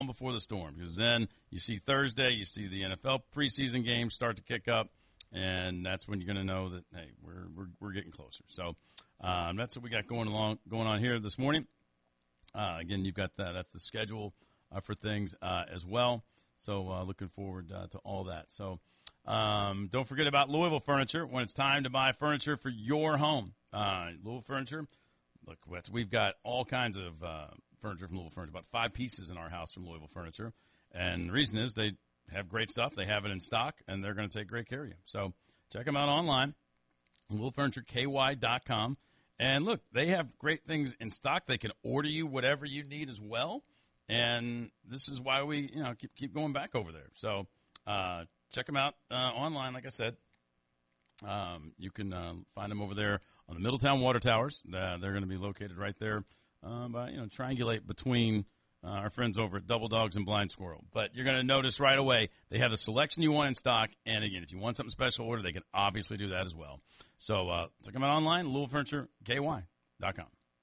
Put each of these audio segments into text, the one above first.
before the storm, because then you see Thursday, you see the NFL preseason games start to kick up, and that's when you're going to know that, hey, we're getting closer. So that's what we got going on here this morning. Again, you've got that's the schedule for things as well. So looking forward to all that. So don't forget about Louisville Furniture when it's time to buy furniture for your home. Louisville Furniture, look, we've got all kinds of furniture from Louisville Furniture, about 5 pieces in our house from Louisville Furniture. And the reason is they have great stuff. They have it in stock, and they're going to take great care of you. So check them out online, LouisvilleFurnitureKY.com. And, look, they have great things in stock. They can order you whatever you need as well. And this is why we keep going back over there. So check them out online, like I said. You can find them over there on the Middletown Water Towers. They're going to be located right there triangulate between our friends over at Double Dogs and Blind Squirrel. But you're going to notice right away they have the selection you want in stock. And, again, if you want something special order, they can obviously do that as well. So check them out online, LouisvilleFurnitureKY.com.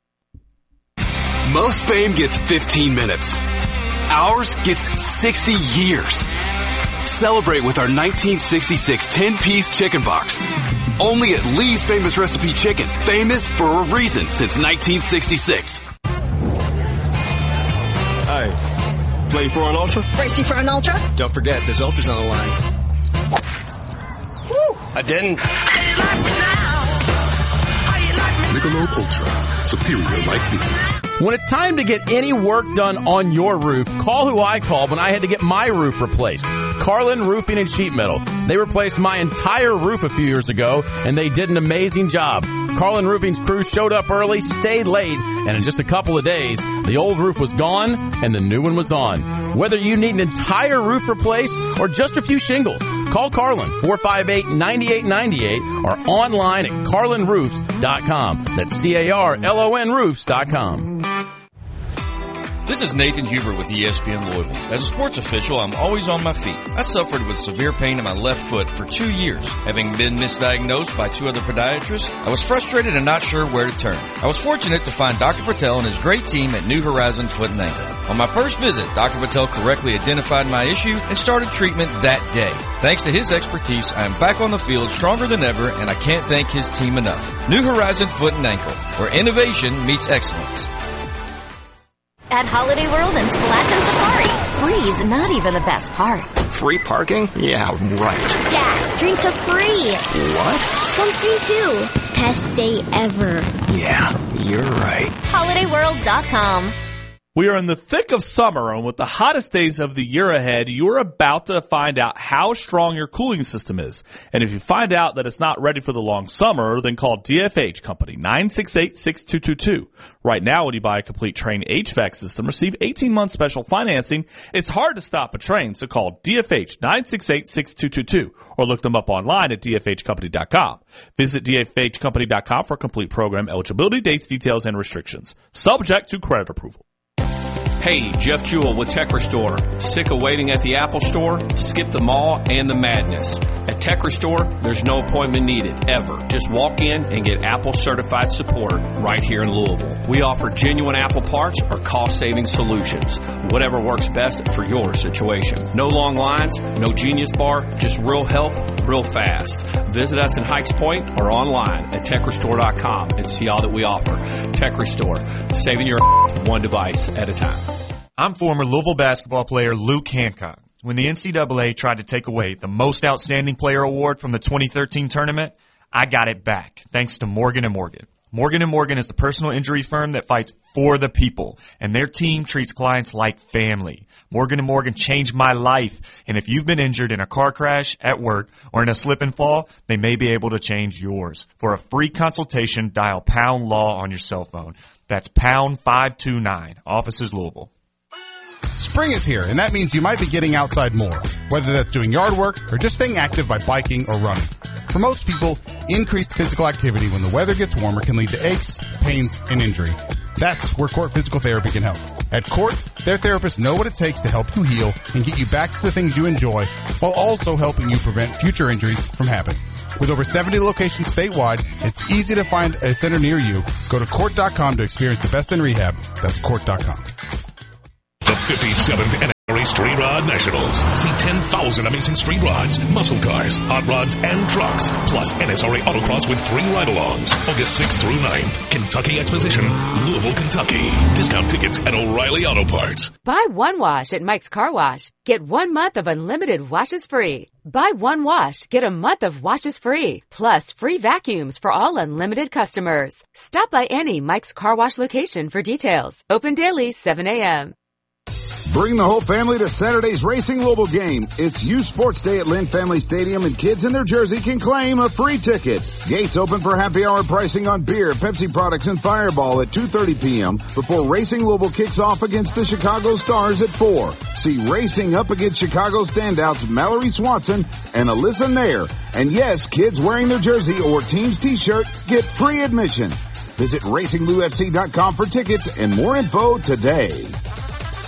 Most fame gets 15 minutes. Ours gets 60 years. Celebrate with our 1966 10-piece chicken box. Only at Lee's Famous Recipe Chicken. Famous for a reason since 1966. Hi. Playing for an Ultra? Racing for an Ultra? Don't forget, there's Ultras on the line. Woo! I didn't. Michelob Ultra. Superior like beer. When it's time to get any work done on your roof, call who I called when I had to get my roof replaced. Carlin Roofing and Sheet Metal. They replaced my entire roof a few years ago, and they did an amazing job. Carlin Roofing's crew showed up early, stayed late, and in just a couple of days, the old roof was gone and the new one was on. Whether you need an entire roof replaced or just a few shingles, call Carlin, 458-9898, or online at carlinroofs.com. That's CARLON roofs.com. This is Nathan Huber with ESPN Louisville. As a sports official, I'm always on my feet. I suffered with severe pain in my left foot for 2 years. Having been misdiagnosed by 2 other podiatrists, I was frustrated and not sure where to turn. I was fortunate to find Dr. Patel and his great team at New Horizon Foot and Ankle. On my first visit, Dr. Patel correctly identified my issue and started treatment that day. Thanks to his expertise, I am back on the field stronger than ever, and I can't thank his team enough. New Horizon Foot and Ankle, where innovation meets excellence. At Holiday World and Splash and Safari, free's not even the best part. Free parking? Yeah, right. Dad, drinks are free. What? Sunscreen too. Best day ever. Yeah, you're right. HolidayWorld.com. We are in the thick of summer, and with the hottest days of the year ahead, you're about to find out how strong your cooling system is. And if you find out that it's not ready for the long summer, then call DFH Company, 968-6222. Right now, when you buy a complete Trane HVAC system, receive 18-month special financing. It's hard to stop a Trane, so call DFH, 968-6222, or look them up online at dfhcompany.com. Visit dfhcompany.com for complete program eligibility, dates, details, and restrictions. Subject to credit approval. Hey, Jeff Jewell with Tech Restore. Sick of waiting at the Apple Store? Skip the mall and the madness. At Tech Restore, there's no appointment needed, ever. Just walk in and get Apple certified support right here in Louisville. We offer genuine Apple parts or cost-saving solutions. Whatever works best for your situation. No long lines, no Genius Bar, just real help, real fast. Visit us in Hikes Point or online at TechRestore.com and see all that we offer. Tech Restore, saving your one device at a time. I'm former Louisville basketball player Luke Hancock. When the NCAA tried to take away the Most Outstanding Player Award from the 2013 tournament, I got it back, thanks to Morgan & Morgan. Morgan & Morgan is the personal injury firm that fights for the people, and their team treats clients like family. Morgan & Morgan changed my life, and if you've been injured in a car crash, at work, or in a slip and fall, they may be able to change yours. For a free consultation, dial Pound Law on your cell phone. That's Pound 529, Offices Louisville. Spring is here, and that means you might be getting outside more, whether that's doing yard work or just staying active by biking or running. For most people, increased physical activity when the weather gets warmer can lead to aches, pains, and injury. That's where Court Physical Therapy can help. At Court, their therapists know what it takes to help you heal and get you back to the things you enjoy, while also helping you prevent future injuries from happening. With over 70 locations statewide, it's easy to find a center near you. Go to Court.com to experience the best in rehab. That's Court.com. The 57th Street Rod Nationals. See 10,000 amazing street rods, muscle cars, hot rods, and trucks. Plus NSRA Autocross with free ride-alongs. August 6th through 9th. Kentucky Exposition, Louisville, Kentucky. Discount tickets at O'Reilly Auto Parts. Buy one wash at Mike's Car Wash. Get 1 month of unlimited washes free. Buy one wash, get a month of washes free. Plus free vacuums for all unlimited customers. Stop by any Mike's Car Wash location for details. Open daily, 7 a.m. Bring the whole family to Saturday's Racing Louisville game. It's U Sports Day at Lynn Family Stadium, and kids in their jersey can claim a free ticket. Gates open for happy hour pricing on beer, Pepsi products, and Fireball at 2:30 p.m. before Racing Louisville kicks off against the Chicago Stars at 4. See Racing up against Chicago standouts Mallory Swanson and Alyssa Nair. And yes, kids wearing their jersey or team's t-shirt get free admission. Visit RacingLouFC.com for tickets and more info today.